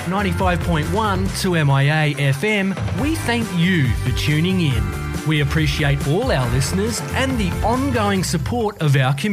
95.1 2MIA FM, we thank you for tuning in. We appreciate all our listeners and the ongoing support of our community.